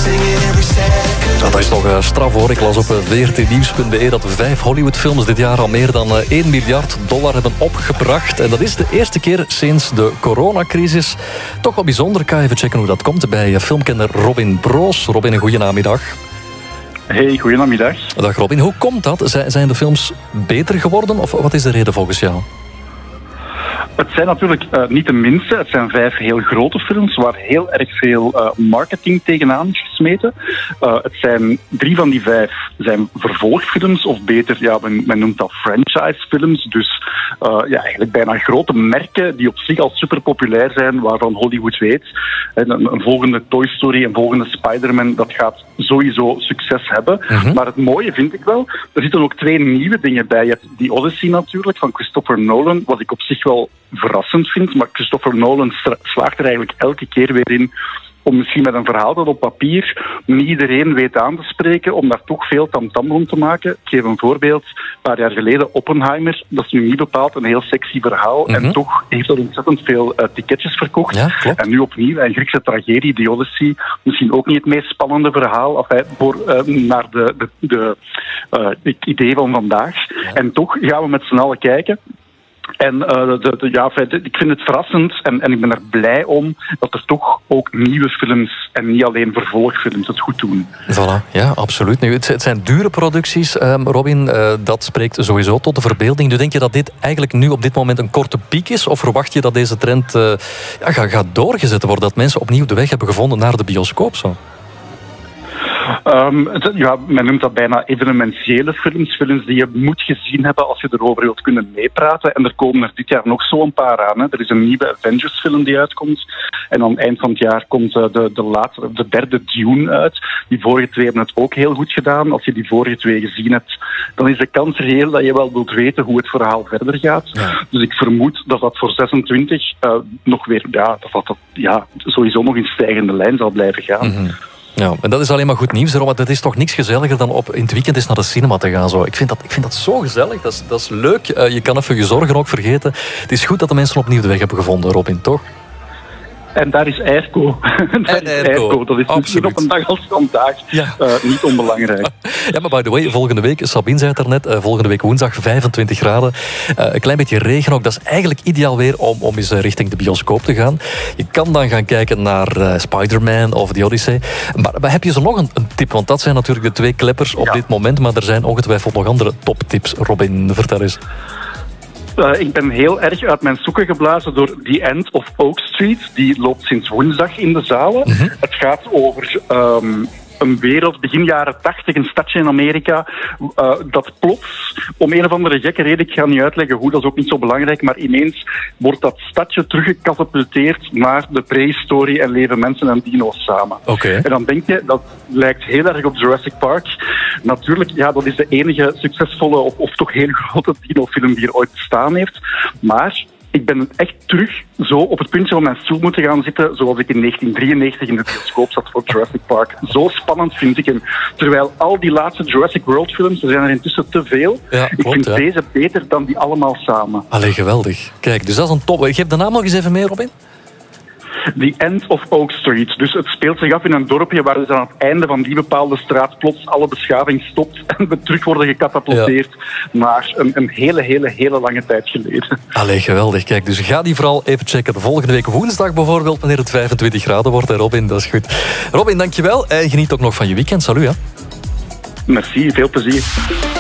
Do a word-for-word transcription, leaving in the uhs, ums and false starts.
Ja, dat is toch uh, straf hoor. Ik las op v r t nieuws punt b e dat vijf Hollywoodfilms dit jaar al meer dan uh, één miljard dollar hebben opgebracht. En dat is de eerste keer sinds de coronacrisis. Toch wel bijzonder. Ik ga even checken hoe dat komt bij filmkenner Robin Broos. Robin, een goeie namiddag. Hey, goedenamiddag. Dag Robin. Hoe komt dat? Zijn de films beter geworden of wat is de reden volgens jou? Het zijn natuurlijk uh, niet de minste. Het zijn vijf heel grote films waar heel erg veel uh, marketing tegenaan is gesmeten. Uh, het zijn drie van die vijf zijn vervolgfilms, of beter, ja, men, men noemt dat franchisefilms. Dus uh, ja, eigenlijk bijna grote merken die op zich al super populair zijn, waarvan Hollywood weet. Een, een volgende Toy Story, een volgende Spider-Man, dat gaat sowieso succes hebben. Mm-hmm. Maar het mooie vind ik wel, er zitten ook twee nieuwe dingen bij. Je hebt die Odyssey natuurlijk, van Christopher Nolan, wat ik op zich wel verrassend vind, maar Christopher Nolan slaagt er eigenlijk elke keer weer in om misschien met een verhaal dat op papier niet iedereen weet aan te spreken, om daar toch veel tamtam rond te maken. Ik geef een voorbeeld. Een paar jaar geleden Oppenheimer, dat is nu niet bepaald een heel sexy verhaal, mm-hmm. en toch heeft dat ontzettend veel uh, ticketjes verkocht. Ja, en nu opnieuw een Griekse tragedie, The Odyssey, misschien ook niet het meest spannende verhaal enfin, voor, uh, naar de, de, de, uh, het idee van vandaag. Ja. En toch gaan we met z'n allen kijken. En uh, de, de, ja, ik vind het verrassend en, en ik ben er blij om dat er toch ook nieuwe films en niet alleen vervolgfilms het goed doen. Voilà, ja, absoluut. Nu, het, het zijn dure producties, um, Robin. Uh, dat spreekt sowieso tot de verbeelding. Nu, denk je dat dit eigenlijk nu op dit moment een korte piek is? Of verwacht je dat deze trend uh, ja, gaat, gaat doorgezet worden? Dat mensen opnieuw de weg hebben gevonden naar de bioscoop? Zo? Um, het, ja, men noemt dat bijna evenementiële films. Films die je moet gezien hebben als je erover wilt kunnen meepraten. En er komen er dit jaar nog zo'n paar aan. Hè. Er is een nieuwe Avengers film die uitkomt. En aan het eind van het jaar komt uh, de, de, latere, de derde Dune uit. Die vorige twee hebben het ook heel goed gedaan. Als je die vorige twee gezien hebt, dan is de kans reëel dat je wel wilt weten hoe het verhaal verder gaat. Ja. Dus ik vermoed dat dat voor zesentwintig uh, nog weer, ja, dat dat ja, sowieso nog in stijgende lijn zal blijven gaan. Mm-hmm. Ja, en dat is alleen maar goed nieuws, want het is toch niks gezelliger dan op in het weekend eens naar de cinema te gaan. Zo. Ik, vind dat, ik vind dat zo gezellig, dat is, dat is leuk. Uh, je kan even je zorgen ook vergeten. Het is goed dat de mensen opnieuw de weg hebben gevonden, Robin, toch? En daar is Airco. En Airco. Dat is misschien op een dag als vandaag ja. uh, niet onbelangrijk. Ja, maar by the way, volgende week, Sabine zei het daarnet, uh, volgende week woensdag vijfentwintig graden. Uh, een klein beetje regen ook. Dat is eigenlijk ideaal weer om, om eens richting de bioscoop te gaan. Je kan dan gaan kijken naar uh, Spider-Man of The Odyssey. Maar, maar heb je zo nog een, een tip? Want dat zijn natuurlijk de twee kleppers op ja. dit moment. Maar er zijn ongetwijfeld nog andere toptips. Robin, vertel eens. Uh, ik ben heel erg uit mijn sokken geblazen door The End of Oak Street. Die loopt sinds woensdag in de zalen. Mm-hmm. Het gaat over um, een wereld, begin jaren tachtig, een stadje in Amerika, uh, dat plots, om een of andere gekke reden, ik ga niet uitleggen hoe, dat is ook niet zo belangrijk, maar ineens wordt dat stadje teruggecatapulteerd naar de prehistorie en leven mensen en dino's samen. Okay. En dan denk je, dat lijkt heel erg op Jurassic Park. Natuurlijk, ja, dat is de enige succesvolle of, of toch heel grote dinofilm die er ooit bestaan heeft. Maar ik ben echt terug zo op het puntje van mijn stoel moeten gaan zitten, zoals ik in negentien drieënnegentig in de bioscoop zat voor Jurassic Park. Zo spannend vind ik hem. Terwijl al die laatste Jurassic World films, er zijn er intussen te veel. Ja, ik klopt, vind ja. deze beter dan die allemaal samen. Allee, geweldig. Kijk, dus dat is een top. Geef de naam nog eens even mee, Robin. The End of Oak Street. Dus het speelt zich af in een dorpje waar dus aan het einde van die bepaalde straat plots alle beschaving stopt en we terug worden gecatapulteerd ja. naar een, een hele, hele, hele lange tijd geleden. Allee, geweldig. Kijk, dus ga die vooral even checken. Volgende week woensdag bijvoorbeeld, wanneer het vijfentwintig graden wordt. En Robin, dat is goed. Robin, dankjewel. En geniet ook nog van je weekend. Salut, hè. Merci, veel plezier.